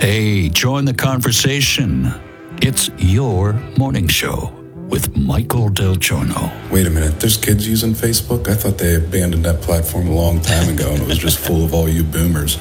Hey, join the conversation. It's your morning show with Michael Del Giorno. Wait a minute, there's kids using Facebook? I thought they abandoned that platform a long time ago and it was just full of all you boomers.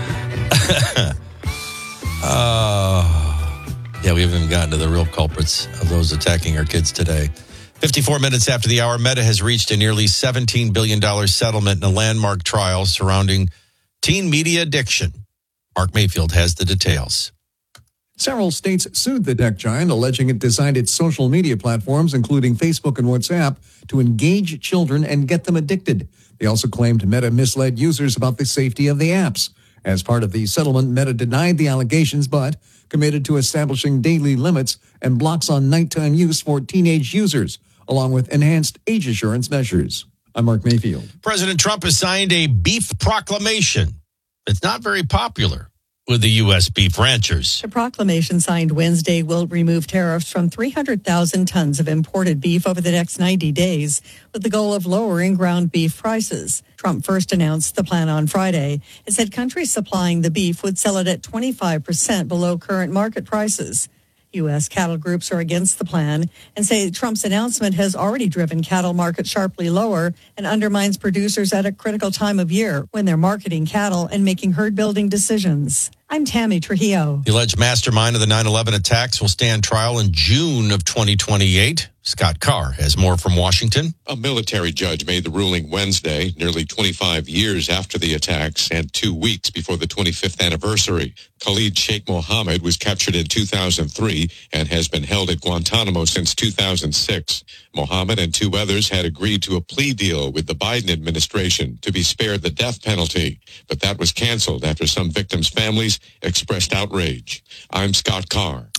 Yeah, we haven't even gotten to the real culprits of those attacking our kids today. 54 minutes after the hour, Meta has reached a nearly $17 billion settlement in a landmark trial surrounding teen media addiction. Mark Mayfield has the details. Several states sued the tech giant, alleging it designed its social media platforms, including Facebook and WhatsApp, to engage children and get them addicted. They also claimed Meta misled users about the safety of the apps. As part of the settlement, Meta denied the allegations, but committed to establishing daily limits and blocks on nighttime use for teenage users, along with enhanced age assurance measures. I'm Mark Mayfield. President Trump has signed a beef proclamation. It's not very popular with the U.S. beef ranchers. The proclamation signed Wednesday will remove tariffs from 300,000 tons of imported beef over the next 90 days, with the goal of lowering ground beef prices. Trump first announced the plan on Friday. It said countries supplying the beef would sell it at 25% below current market prices. U.S. cattle groups are against the plan and say Trump's announcement has already driven cattle markets sharply lower and undermines producers at a critical time of year when they're marketing cattle and making herd building decisions. I'm Tammy Trujillo. The alleged mastermind of the 9/11 attacks will stand trial in June of 2028. Scott Carr has more from Washington. A military judge made the ruling Wednesday, nearly 25 years after the attacks and 2 weeks before the 25th anniversary. Khalid Sheikh Mohammed was captured in 2003 and has been held at Guantanamo since 2006. Mohammed and 2 others had agreed to a plea deal with the Biden administration to be spared the death penalty, but that was canceled after some victims' families expressed outrage. I'm Scott Carr.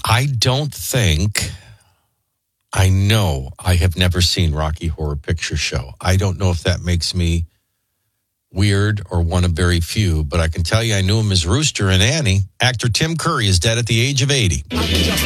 I know I have never seen Rocky Horror Picture Show. I don't know if that makes me weird or one of very few, but I can tell you I knew him as Rooster in Annie. Actor Tim Curry is dead at the age of 80.